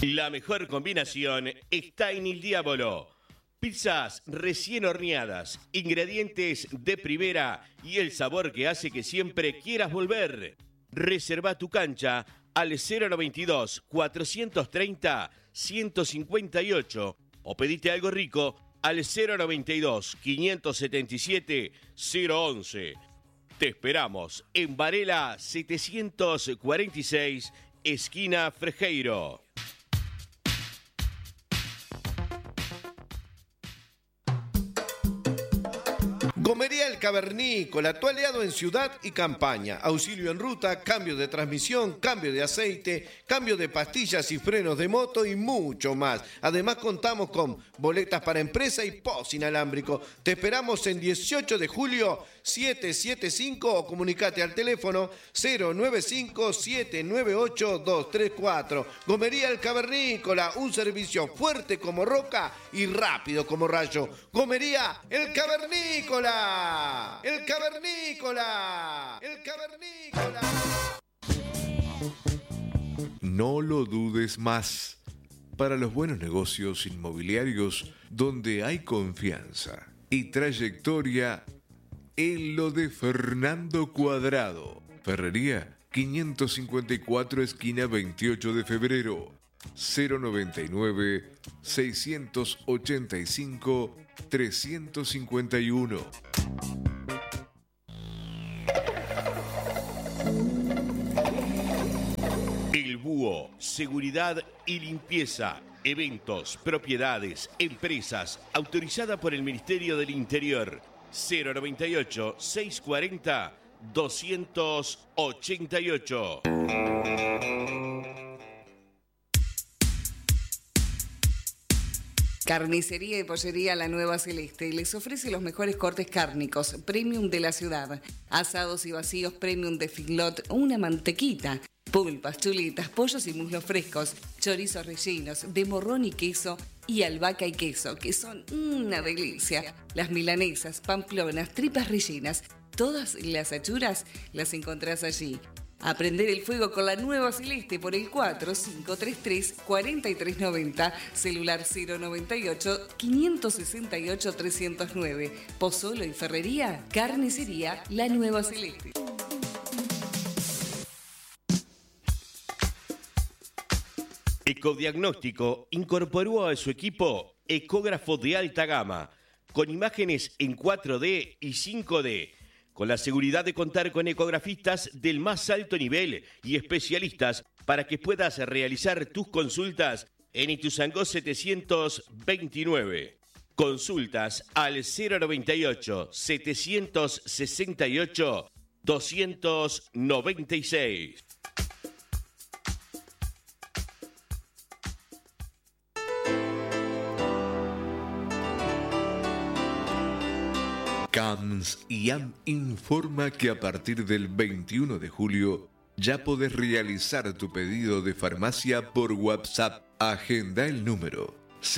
La mejor combinación está en El Diavolo. Pizzas recién horneadas, ingredientes de primera y el sabor que hace que siempre quieras volver. Reserva tu cancha al 092-430-158 o pedite algo rico al 092-577-011. Te esperamos en Varela 746, esquina Frejeiro. Gomería El Cavernícola, tu aliado en ciudad y campaña. Auxilio en ruta, cambio de transmisión, cambio de aceite, cambio de pastillas y frenos de moto y mucho más. Además contamos con boletas para empresa y POS inalámbrico. Te esperamos en 18 de julio 775 o comunicate al teléfono 095-798-234. Gomería El Cavernícola, un servicio fuerte como roca y rápido como rayo. Gomería El Cavernícola. El Cavernícola. El Cavernícola. No lo dudes más. Para los buenos negocios inmobiliarios donde hay confianza y trayectoria, en lo de Fernando Cuadrado. Ferrería 554 esquina 28 de febrero. 099-685-351. El Búho, seguridad y limpieza, eventos, propiedades, empresas, autorizada por el Ministerio del Interior. 098-640-288. Carnicería y Pollería La Nueva Celeste les ofrece los mejores cortes cárnicos, premium de la ciudad, asados y vacíos premium de Figlot, una mantequita, pulpas, chuletas, pollos y muslos frescos, chorizos rellenos de morrón y queso y albahaca y queso, que son una delicia. Las milanesas, pamplonas, tripas rellenas, todas las achuras las encontrás allí. Aprender el fuego con La Nueva Celeste por el 4533-4390, celular 098-568-309. Pozzolo y Ferrería, Carnicería La Nueva Celeste. Ecodiagnóstico incorporó a su equipo ecógrafo de alta gama, con imágenes en 4D y 5D, con la seguridad de contar con ecografistas del más alto nivel y especialistas para que puedas realizar tus consultas en Ituzaingó 729. Consultas al 098-768-296. CAMS IAM informa que a partir del 21 de julio ya podés realizar tu pedido de farmacia por WhatsApp. Agenda el número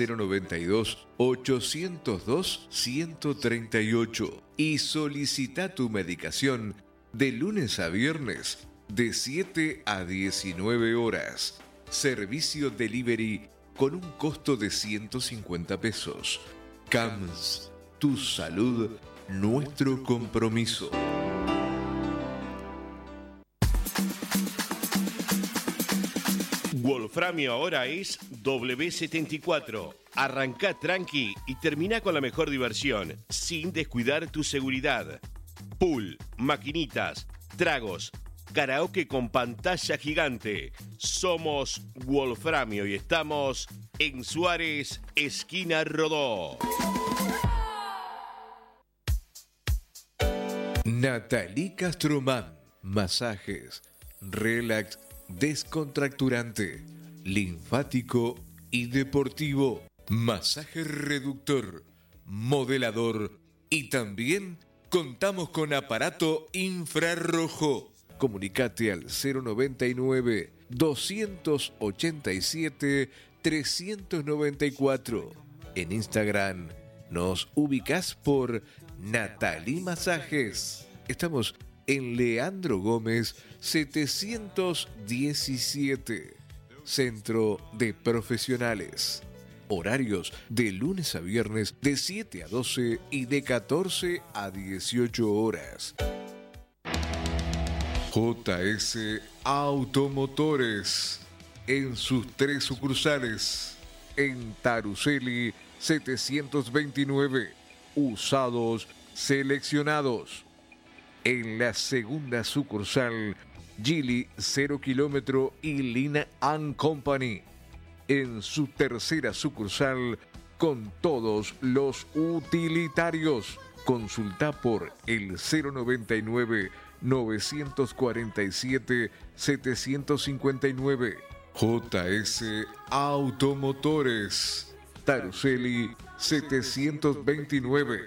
092-802-138 y solicita tu medicación de lunes a viernes de 7 a 19 horas. Servicio delivery con un costo de 150 pesos. CAMS, tu salud, nuestro compromiso. Wolframio ahora es W74. Arrancá tranqui y termina con la mejor diversión, sin descuidar tu seguridad. Pool, maquinitas, tragos, karaoke con pantalla gigante. Somos Wolframio y estamos en Suárez, esquina Rodó. Nathalie Castromán, masajes, relax, descontracturante, linfático y deportivo, masaje reductor, modelador y también contamos con aparato infrarrojo. Comunicate al 099-287-394. En Instagram nos ubicás por Nathalie Masajes. Estamos en Leandro Gómez 717. Centro de Profesionales. Horarios de lunes a viernes de 7 a 12 y de 14 a 18 horas. JS Automotores en sus 3 sucursales. En Taruseli 729, usados seleccionados. En la segunda sucursal, Gili 0 kilómetro y Lina & Company. En su tercera sucursal, con todos los utilitarios. Consulta por el 099 947 759. JS Automotores, Taruseli 729.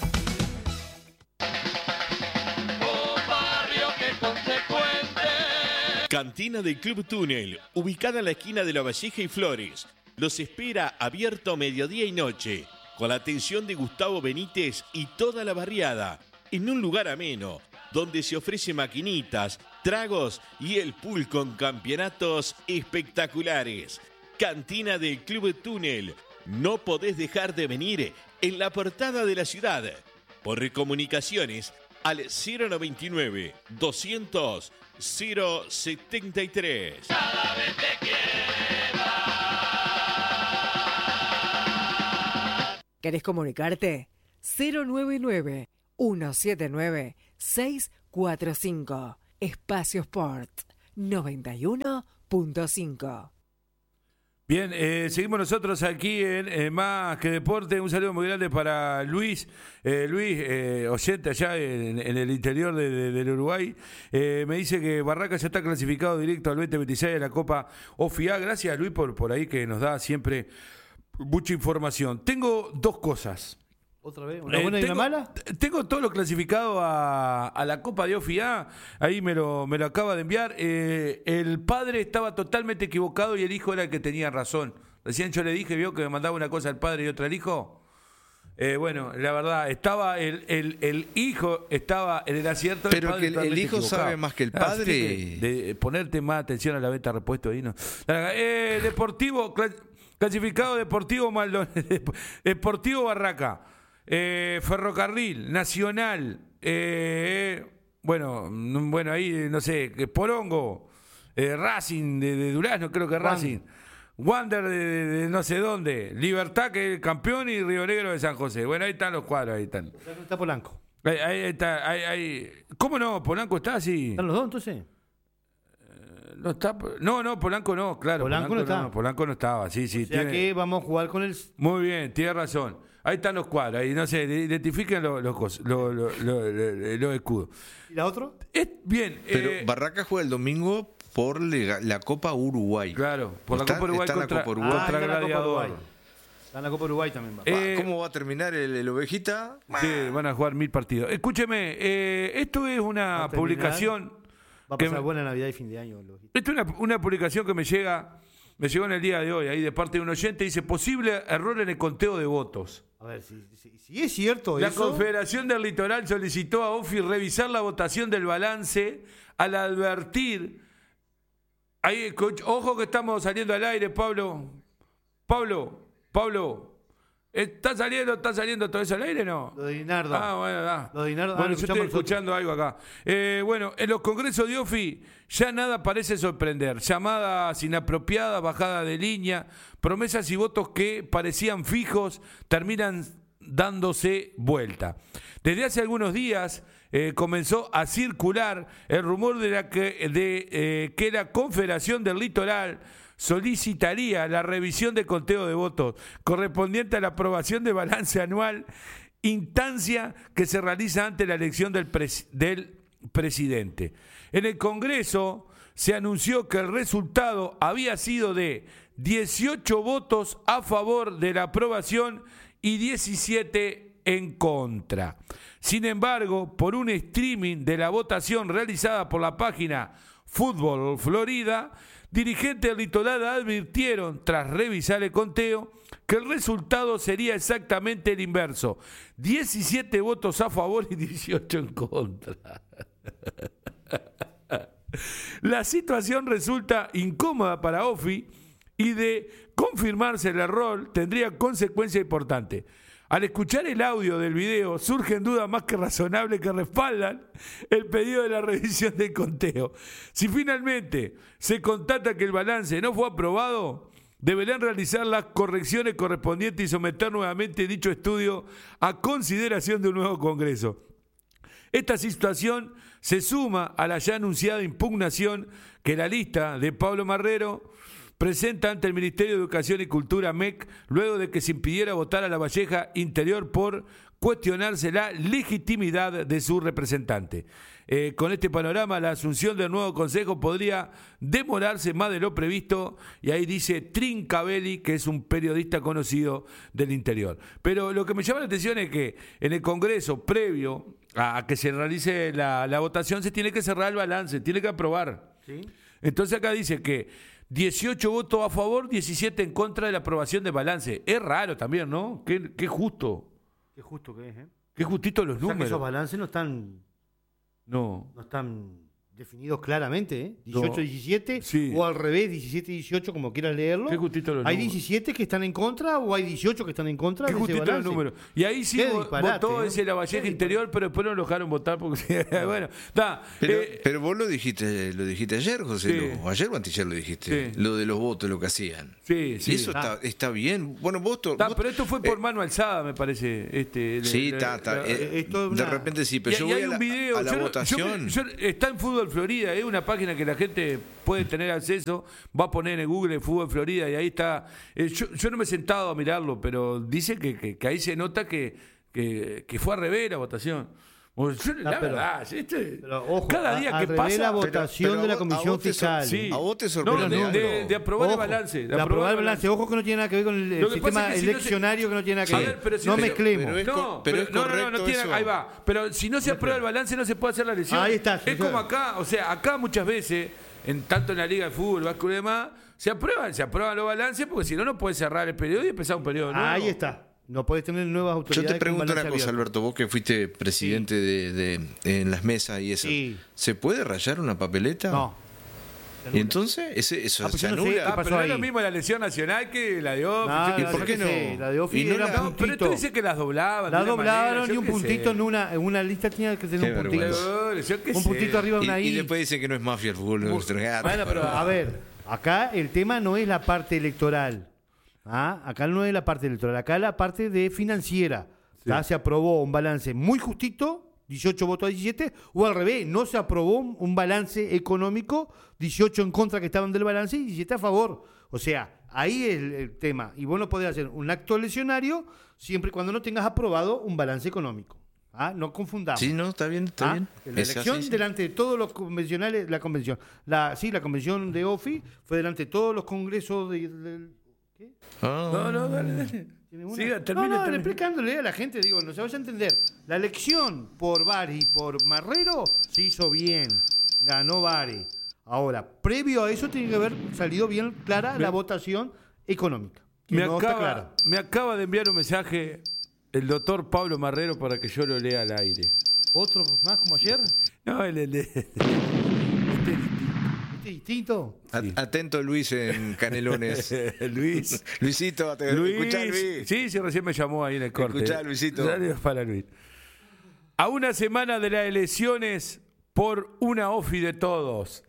Cantina del Club Túnel, ubicada en la esquina de La Valleja y Flores. Los espera abierto mediodía y noche, con la atención de Gustavo Benítez y toda la barriada, en un lugar ameno, donde se ofrece maquinitas, tragos y el pool con campeonatos espectaculares. Cantina del Club Túnel, no podés dejar de venir en la portada de la ciudad. Por comunicaciones al 099 200 073. Cada vez te quiera. ¿Querés comunicarte? 099-179-645. Espacio Sport 91.5. Bien, seguimos nosotros aquí en Más que Deporte. Un saludo muy grande para Luis. Luis, oyente allá en el interior del Uruguay. Me dice que Barracas ya está clasificado directo al 2026 de la Copa OFIA. Gracias, Luis, por ahí que nos da siempre mucha información. Tengo 2 cosas. ¿Otra vez? ¿Una buena y una mala? Tengo todo lo clasificado a la Copa de OFIA. Ahí me lo acaba de enviar. El padre estaba totalmente equivocado y el hijo era el que tenía razón. Recién yo le dije, vio que me mandaba una cosa al padre y otra al hijo. Bueno, la verdad, estaba el hijo estaba en el acierto. Pero que el hijo equivocado. Sabe más que el padre. De ponerte más atención a la venta repuesto ahí, ¿no? Deportivo, clasificado Deportivo Maldonado, Deportivo Barraca. Ferrocarril, Nacional, bueno, ahí no sé, Porongo, Racing de Durazno, creo que Racing, Wander de no sé dónde, Libertad, que es el campeón, y Río Negro de San José. Bueno, ahí están los cuadros, ahí están. Está Polanco. Ahí está, ahí. ¿Cómo no? Polanco está así. ¿Están los dos entonces? No está, no, Polanco no, claro. Polanco no está. Polanco no estaba, sí. O sea que vamos a jugar con el... Muy bien, tiene razón. Ahí están los cuadros, ahí no sé, identifiquen los escudos. ¿Y la otra? Bien. Pero Barracas juega el domingo por la Copa Uruguay. Claro, por la Copa Uruguay contra Gladiador. Está en la Copa Uruguay también va. ¿Cómo va a terminar el Ovejita? Sí, van a jugar 1000 partidos. Escúcheme, esto es una publicación... Va a pasar buena Navidad y fin de año. Esto es una publicación que me llegó en el día de hoy, ahí de parte de un oyente, dice, posible error en el conteo de votos. A ver, si es cierto la eso... La Confederación del Litoral solicitó a OFI revisar la votación del balance al advertir... Ahí, ojo que estamos saliendo al aire, Pablo. ¿Está saliendo todo eso al aire, no? Lo de Dinardo. Bueno, Lo de Dinardo. Bueno, yo estoy escuchando algo acá. Bueno, en los congresos de OFI ya nada parece sorprender. Llamadas inapropiadas, bajada de línea, promesas y votos que parecían fijos terminan dándose vuelta. Desde hace algunos días comenzó a circular el rumor de que la Confederación del Litoral solicitaría la revisión de conteo de votos correspondiente a la aprobación de balance anual, instancia que se realiza ante la elección del presidente. En el Congreso se anunció que el resultado había sido de 18 votos a favor de la aprobación y 17 en contra. Sin embargo, por un streaming de la votación realizada por la página Fútbol Florida, dirigentes del Litoral advirtieron, tras revisar el conteo, que el resultado sería exactamente el inverso: 17 votos a favor y 18 en contra. La situación resulta incómoda para Ofi y de confirmarse el error tendría consecuencias importantes. Al escuchar el audio del video surgen dudas más que razonables que respaldan el pedido de la revisión del conteo. Si finalmente se constata que el balance no fue aprobado, deberán realizar las correcciones correspondientes y someter nuevamente dicho estudio a consideración de un nuevo Congreso. Esta situación se suma a la ya anunciada impugnación que la lista de Pablo Marrero presenta ante el Ministerio de Educación y Cultura, MEC, luego de que se impidiera votar a La Valleja Interior por cuestionarse la legitimidad de su representante. Con este panorama, la asunción del nuevo Consejo podría demorarse más de lo previsto, y ahí dice Trincavelli, que es un periodista conocido del interior. Pero lo que me llama la atención es que en el Congreso, previo a que se realice la votación, se tiene que cerrar el balance, tiene que aprobar. ¿Sí? Entonces acá dice que 18 votos a favor, 17 en contra de la aprobación del balance. Es raro también, ¿no? Qué justo. Qué justo que es, ¿eh? Qué justitos los números. Que esos balances no están definidos claramente, ¿eh? 18-17 sí. O al revés, 17-18, como quieras leerlo. Qué justito los ¿Hay números. 17 que están en contra o hay 18 que están en contra Qué de ese justito balance? los números. Y ahí sí votó ese La Valleja Interior, pero después no lo dejaron votar porque bueno, está. Pero vos lo dijiste ayer, José, Sí. ayer o anteayer lo dijiste, Sí. lo de los votos, lo que hacían. Sí, sí. Y eso está bien. Bueno, vos Pero esto fue por mano alzada, me parece. Sí, está. De repente sí, pero yo voy hay un video, a la votación. Está en Fútbol Florida, es una página que la gente puede tener acceso, va a poner en Google Fútbol Florida y ahí está. Yo no me he sentado a mirarlo, pero dice que ahí se nota que fue al revés la votación. Verdad, pero ojo, cada día que al revés pasa la votación pero de la a Comisión vos te Fiscal. ¿A vos te sorprende? De aprobar el Ojo, balance. De aprobar el balance. Ojo que no tiene nada que ver con el Lo que sistema pasa es que si no eleccionario, que no tiene nada que ver. Pero si no no- mezclemos. pero es correcto no tiene, eso. ahí va. Pero si no se aprueba el balance, no se puede hacer la elección. Ahí está, Es como acá, o sea, acá muchas veces, tanto en la Liga de Fútbol, básquet y demás, se aprueban los balances, porque si no, no puede cerrar el periodo y empezar un periodo nuevo. Ahí está. No podés tener nuevas Yo autoridades. te pregunto con una balance cosa, abierto. Alberto, vos que fuiste presidente de en las mesas y eso. Sí. ¿Se puede rayar una papeleta? No. ¿Y entonces eso pues se yo no sé anula? qué pasó pero no es lo ahí. mismo la elección nacional que la de OFI. No, ¿Y no, por yo qué qué sé, no? La de OFI Y no era la- un No, pero puntito. tú dices que las doblaban. La de una doblaron manera, y yo un qué puntito sé. en una lista tenía que tener Qué un puntito. vergüenza. Yo qué Un sé. puntito arriba de una Y I. después dicen que no es mafia el fútbol nuestro. Bueno, pero a ver, acá el tema no es la parte electoral. Acá no es la parte electoral, acá es la parte de financiera. Se aprobó un balance muy justito, 18 votos a 17, o al revés, no se aprobó un balance económico, 18 en contra que estaban del balance y 17 a favor. O sea, ahí es el tema. Y vos no podés hacer un acto eleccionario siempre y cuando no tengas aprobado un balance económico. No confundamos. Sí, no, está bien, está bien. La Es elección así, sí. delante de todos los convencionales, la convención de OFI fue delante de todos los congresos ¿qué? Ah. No, dale. ¿Tiene una? Siga, termine. Explicándole a la gente, digo, no se vaya a entender. La elección por Bari y por Marrero se hizo bien, ganó Bari. Ahora, previo a eso tiene que haber salido bien clara la votación económica. Que no está clara. Me acaba de enviar un mensaje el doctor Pablo Marrero para que yo lo lea al aire. ¿Otro más como ayer? No, ¿Este distinto? Atento Luis en Canelones. Luis. Luisito, escuchá Luis. Sí, recién me llamó ahí en el corte. Escuchá, Luisito. Saludos para Luis. A una semana de las elecciones, por una OFI de todos.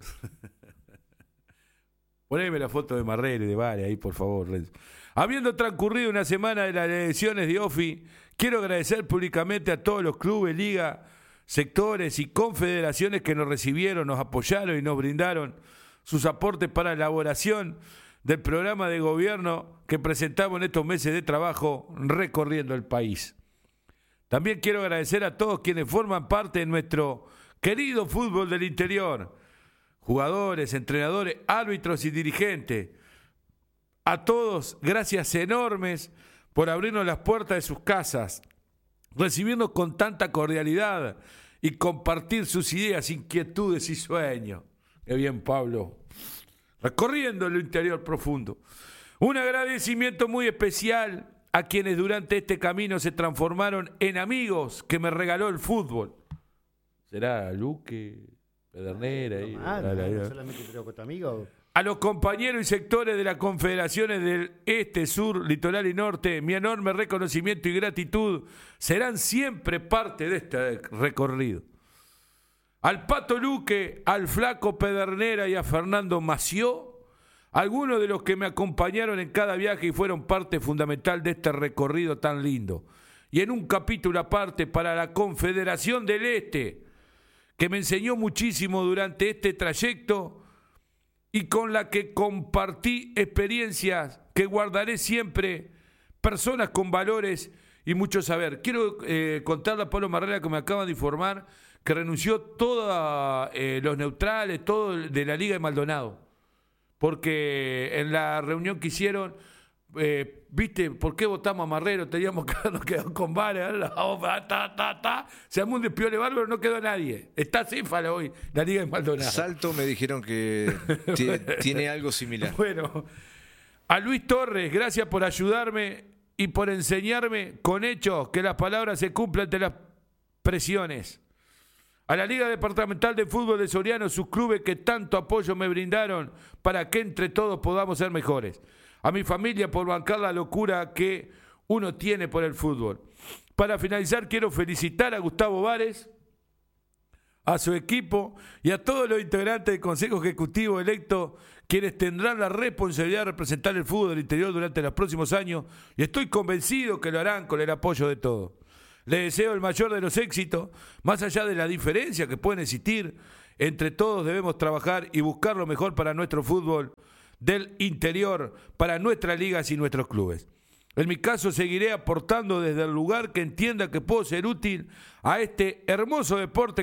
Poneme la foto de Marrero y de Vare ahí, por favor, Renzo. Habiendo transcurrido una semana de las elecciones de OFI, quiero agradecer públicamente a todos los clubes, ligas, sectores y confederaciones que nos recibieron, nos apoyaron y nos brindaron sus aportes para la elaboración del programa de gobierno que presentamos en estos meses de trabajo recorriendo el país. También quiero agradecer a todos quienes forman parte de nuestro querido fútbol del interior, jugadores, entrenadores, árbitros y dirigentes. A todos, gracias enormes por abrirnos las puertas de sus casas, recibirnos con tanta cordialidad y compartir sus ideas, inquietudes y sueños. Qué bien, Pablo. Recorriendo el interior profundo. Un agradecimiento muy especial a quienes durante este camino se transformaron en amigos que me regaló el fútbol. ¿Será Luque? Pedernera. Ahí, No solamente creo con tu amigo. A los compañeros y sectores de las confederaciones del Este, Sur, Litoral y Norte, mi enorme reconocimiento y gratitud serán siempre parte de este recorrido. Al Pato Luque, al Flaco Pedernera y a Fernando Mació, algunos de los que me acompañaron en cada viaje y fueron parte fundamental de este recorrido tan lindo. Y en un capítulo aparte para la Confederación del Este, que me enseñó muchísimo durante este trayecto y con la que compartí experiencias que guardaré siempre, personas con valores y mucho saber. Quiero contarle a Pablo Marrera que me acaban de informar que renunció todos los neutrales, todo de la Liga de Maldonado, porque en la reunión que hicieron, ¿viste por qué votamos a Marrero? Teníamos que habernos quedado con Vale, se armó un despiole bárbaro, no quedó nadie. Está céfala hoy la Liga de Maldonado. Salto me dijeron que tiene algo similar. Bueno, a Luis Torres, gracias por ayudarme y por enseñarme con hechos que las palabras se cumplan ante las presiones. A la Liga Departamental de Fútbol de Soriano, sus clubes que tanto apoyo me brindaron para que entre todos podamos ser mejores. A mi familia por bancar la locura que uno tiene por el fútbol. Para finalizar, quiero felicitar a Gustavo Vares, a su equipo y a todos los integrantes del Consejo Ejecutivo electo, quienes tendrán la responsabilidad de representar el fútbol del interior durante los próximos años, y estoy convencido que lo harán con el apoyo de todos. Les deseo el mayor de los éxitos, más allá de la diferencia que pueden existir, entre todos debemos trabajar y buscar lo mejor para nuestro fútbol del interior, para nuestras ligas y nuestros clubes. En mi caso seguiré aportando desde el lugar que entienda que puedo ser útil a este hermoso deporte